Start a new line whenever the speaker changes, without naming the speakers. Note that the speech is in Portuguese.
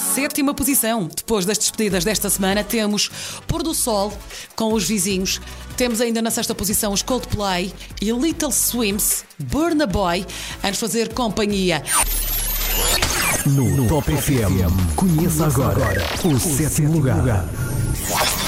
sétima posição. Depois das despedidas desta semana, temos Pôr do Sol com Os Vizinhos. Temos ainda na sexta posição os Coldplay e Little Swims, Burna Boy, a nos fazer companhia.
No Top FM, conheça agora o sétimo lugar.